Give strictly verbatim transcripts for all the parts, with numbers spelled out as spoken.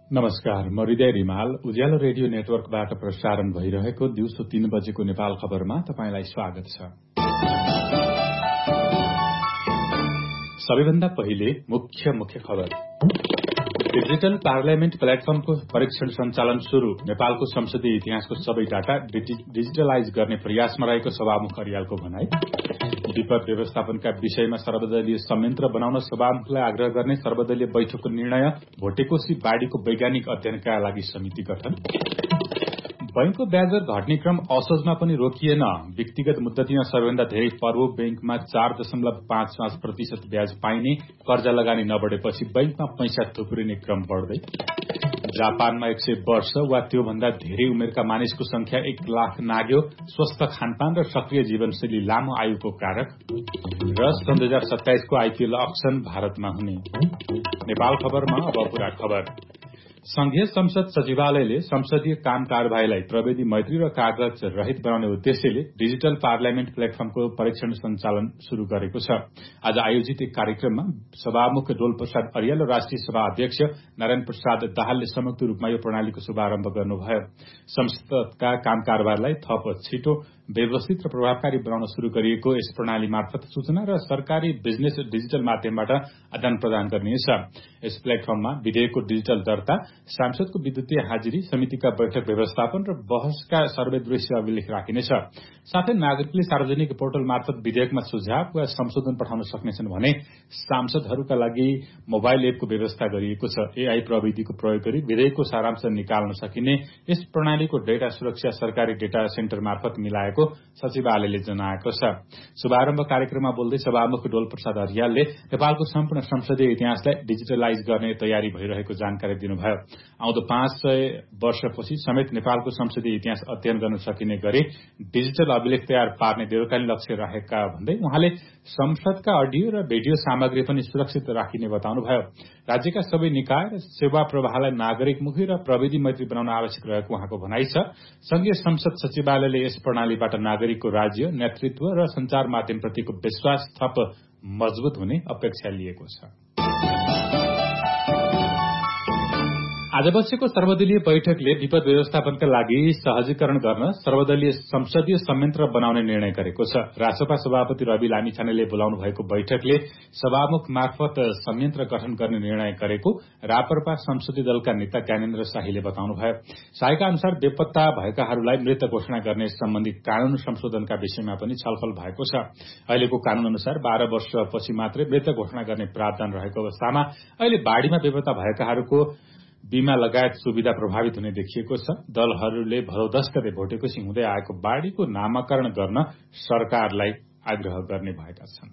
नमस्कार, म हृदय रिमाल उज्यालो रेडियो नेटवर्कबाट प्रसारण भइरहेको दिउँसो तीन बजेको नेपाल खबरमा तपाईंलाई स्वागत छ। सबैभन्दा पहिले मुख्य मुख्य खबर। डिजिटल पार्लियामेन्ट प्लेटफर्मको परीक्षण सञ्चालन शुरू। नेपालको संसदीय इतिहासको सबै डाटा डिजिटलाइज गर्ने प्रयासमा रहेको सभामुख अर्यालको भनाई। विपद व्यवस्थापनका विषयमा सर्वदलीय संयन्त्र बनाउन सभामुखलाई आग्रह गर्ने सर्वदलीय बैठकको निर्णय। भोटेकोशी बाढ़ीको वैज्ञानिक अध्ययनका लागि समिति गठन। बैंकको ब्याज दर घट्ने क्रम असोजमा पनि रोकिएन। व्यक्तिगत मुद्दतीमा सबैभन्दा धेरै पर्वो बैंकमा चार दशमलव पाँच पाँच प्रतिशत ब्याज पाइने। कर्जा लगानी नबढेपछि बैंकमा पैसा थुप्रिने क्रम बढ्दै। जापानमा एक सय वर्ष वा त्योभन्दा धेरै उमेरका मानिसको संख्या एक लाख नाग्यो। स्वस्थ खानपान र सक्रिय जीवनशैली लामो आयुको कारक। र सन् दुई हजार सत्ताइसको आइपीएल अक्सन भारतमा हुने। नेपाल खबरमा अब पूरा खबर। संघीय संसद सचिवालयले संसदीय काम कार्यवाहीलाई प्रविधि मैत्री र कागज रहित बनाउने उद्देश्यले डिजिटल पार्लियामेन्ट प्लेटफर्मको परीक्षण सञ्चालन शुरू गरेको छ। आज आयोजित एक कार्यक्रममा सभामुख डोल प्रसाद अर्याल र राष्ट्रिय सभा अध्यक्ष नारायण प्रसाद दाहालले संयुक्त रूपमा यो प्रणालीको शुभारम्भ गर्नुभयो। संसदका काम कार्यवाहीलाई थप छिटो, व्यवस्थित र प्रभावकारी बनाउन शुरू गरिएको यस प्रणाली मार्फत सूचना र सरकारी बिजनेस डिजिटल माध्यमबाट आदान प्रदान गरिनेछ। यस प्लेटफर्ममा विधेयकको डिजिटल दर्ता, सांसदको विद्युतीय हाजिरी, समितिका बैठक व्यवस्थापन र बहसका सर्वे दृश्य अभिलेख राखिनेछ। साथै नागरिकले सार्वजनिक पोर्टल मार्फत विधेयकमा सुझाव वा संशोधन पठाउन सक्नेछन् भने सांसदहरूका लागि मोबाइल एपको व्यवस्था गरिएको छ। एआई प्रविधिको प्रयोग गरी विधेयकको सारांश निकाल्न सकिने यस प्रणालीको डेटा सुरक्षा सरकारी डेटा सेन्टर मार्फत मिलाएको सचिवालयले जनाएको छ। शुभारम्भ कार्यक्रममा बोल्दै सभामुख डोल प्रसाद अर्यालले नेपालको सम्पूर्ण संसदीय इतिहासलाई डिजिटलाइज गर्ने तयारी भइरहेको जानकारी दिनुभयो। आउँदो पाँच सय वर्षपछि समेत नेपालको संसदीय इतिहास अध्ययन गर्न सकिने गरी डिजिटल अभिलेख तयार पार्ने दीर्घकालीन लक्ष्य राखेका भन्दै उहाँले संसदका अडियो र भिडियो सामग्री पनि सुरक्षित राखिने बताउनुभयो। राज्यका सबै निकाय र सेवा प्रवाहलाई नागरिकमुखी र प्रविधि मैत्री बनाउन आवश्यक रहेको उहाँको भनाइ छ। संघीय संसद सचिवालयले यस प्रणालीबाट नागरिकको राज्य, नेतृत्व र संचार माध्यमप्रतिको विश्वास थप मजबुत हुने अपेक्षा लिएको छ। आज बसेको सर्वदलीय बैठकले विपद व्यवस्थापनका लागि सहजीकरण गर्न सर्वदलीय संसदीय संयन्त्र बनाउने निर्णय गरेको छ। रासपा सभापति रवि लामिछानेले बोलाउनु भएको बैठकले सभामुख मार्फत संयन्त्र गठन गर्ने निर्णय गरेको रापरपा संसदीय दलका नेता ज्ञानेन्द्र शाहीले बताउनुभयो। शाहीका अनुसार बेपत्ता भएकाहरूलाई मृत घोषणा गर्ने सम्बन्धी कानून संशोधनका विषयमा पनि छलफल भएको छ। अहिलेको कानून अनुसार बाह्र वर्षपछि मात्रै मृत घोषणा गर्ने प्रावधान रहेको अवस्थामा अहिले बाढ़ीमा बेपत्ता भएकाहरूको बीमा लगायत सुविधा प्रभावित हुने देखिएको छ। दलहरूले भरौदस्कले भोटेकोशी हुँदै आएको बाढ़ीको नामाकरण गर्न सरकारलाई आग्रह गर्ने भएका छन्।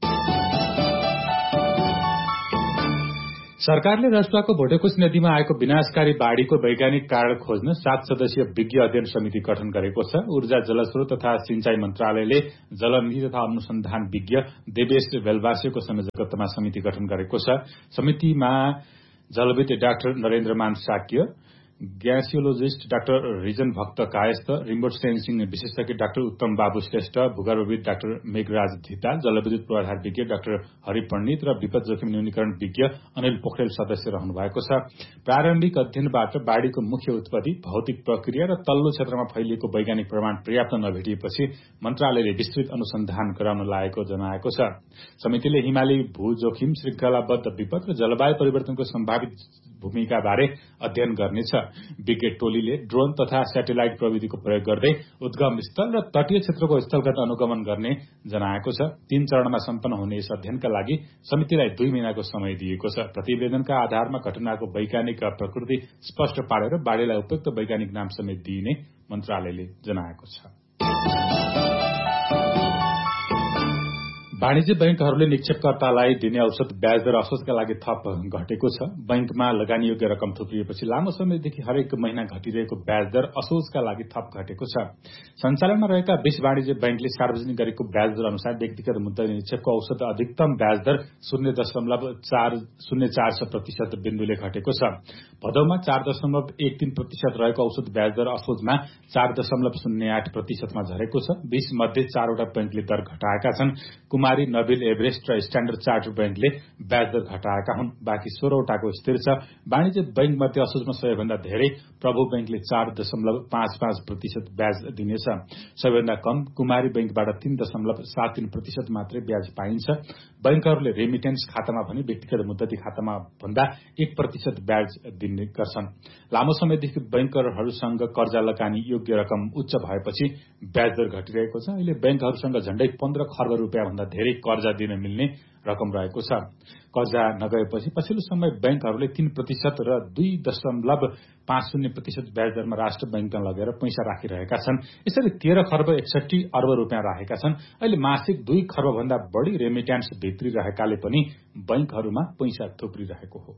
सरकारले रसुवाको भोटेकोशी नदीमा आएको विनाशकारी बाढ़ीको वैज्ञानिक कारण खोज्न सात सदस्यीय विज्ञ अध्ययन समिति गठन गरेको छ। ऊर्जा जलस्रोत तथा सिंचाई मन्त्रालयले जलनिधि तथा अनुसन्धान विज्ञ देवेश बेलवासीको संयोजकत्वमा समिति गठन गरेको छ। समितिमा जलविद डाक्टर नरेन्द्रमान साक्य, ग्यासियोलोजिस्ट डाक्टर रिजन भक्त कायस्थ, रिमोट सेन्सिङ विशेषज्ञ डाक्टर उत्तम बाबु श्रेष्ठ, भूगर्भविद डाक्टर मेघराज धिता, जलविद्युत पूर्वाधार विज्ञ डाक्टर हरि पण्डित र विपद जोखिम न्यूनीकरण विज्ञ अनिल पोखरेल सदस्य रहनु भएको छ। प्रारम्भिक अध्ययनबाट बाढ़ीको मुख्य उत्पत्ति, भौतिक प्रक्रिया र तल्लो क्षेत्रमा फैलिएको वैज्ञानिक प्रमाण पर्याप्त नभेटिएपछि मन्त्रालयले विस्तृत अनुसन्धान गराउन लागेको जनाएको छ। समितिले हिमाली भू जोखिम, श्रृंखलाबद्ध विपद र जलवायु परिवर्तनको सम्भावित भूमिकाबारे अध्ययन गर्नेछ। विज्ञ टोलीले ड्रोन तथा स्याटेलाइट प्रविधिको प्रयोग गर्दै उद्गम स्थल र तटीय क्षेत्रको स्थलगत अनुगमन गर्ने जनाएको छ। तीन चरणमा सम्पन्न हुने यस अध्ययनका लागि समितिलाई दुई महिनाको समय दिएको छ। प्रतिवेदनका आधारमा घटनाको वैज्ञानिक प्रकृति स्पष्ट पारेर बाढ़ीलाई उपयुक्त वैज्ञानिक नाम समेत दिइने मन्त्रालयले जनाएको छ। वाणिज्य बैंकहरूले निक्षेपकर्तालाई दिने औसत ब्याज दर असोजका लागि थप घटेको छ। बैंकमा लगानीयोग्य रकम थुप्रिएपछि लामो समयदेखि हरेक महिना घटिरहेको ब्याज दर असोजका लागि थप घटेको छ। सञ्चालनमा रहेका बीस वाणिज्य बैंकले सार्वजनिक गरेको ब्याज दर अनुसार व्यक्तिगत मुद्दा निक्षेपको औसत अधिकतम ब्याज दर शून्य दशमलव चार शून्य चार सय प्रतिशत बिन्दुले घटेको छ। भदौमा चार दशमलव एक तीन प्रतिशत रहेको औसत ब्याज दर असोजमा चार दशमलव शून्य आठ प्रतिशतमा झरेको छ। बीस मध्ये चारवटा बैंकले दर घटाएका छन्। कुमार कुमारी, नबिल एभरेस्ट र स्ट्याण्डर्ड चार्टर्ड बैंकले ब्याज दर घटाएका हुन्। बाँकी सोह्रवटाको स्थिर छ। वाणिज्य बैंक मध्ये असोजमा सबैभन्दा धेरै प्रभु बैंकले चार दशमलव पाँच पाँच प्रतिशत ब्याज दिनेछ। सबैभन्दा कम कुमारी बैंकबाट तीन दशमलव सात तीन प्रतिशत मात्रै ब्याज पाइन्छ। बैंकहरूले रेमिटेन्स खातामा भने व्यक्तिगत मुद्दती खातामा भन्दा एक प्रतिशत ब्याज दिने गर्छन्। लामो समयदेखि बैंकरहरूसँग कर्जा लगानी योग्य रकम उच्च भएपछि ब्याज दर घटिरहेको छ। अहिले बैंकहरूसँग झण्डै पन्ध्र खर्ब रुपियाँ भन्दा धेरै कर्जा दिन मिल्ने रकम रहेको छ। कर्जा नगएपछि पछिल्लो समय बैंकहरूले तीन प्रतिशत र दुई दशमलव पाँच शून्य प्रतिशत ब्याज दरमा राष्ट्र बैंकमा लगेर पैसा राखिरहेका छन्। यसरी तेह्र खर्ब एकसठी अर्ब रुपियाँ राखेका छन्। अहिले मासिक दुई खर्ब भन्दा बढ़ी रेमिट्यान्स भित्री रहेकाले पनि बैंकहरूमा पैसा थुप्रिरहेको हो।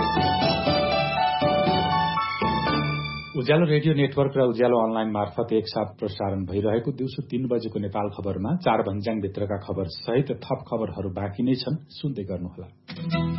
उज्यालो रेडियो नेटवर्क र उज्यालो अनलाइन मार्फत एकसाथ प्रसारण भइरहेको दिउँसो तीन बजेको नेपाल खबरमा चार भन्ज्याङ भित्रका खबर सहित थप खबरहरू बाँकी नै छन्, सुन्दै गर्नुहोला।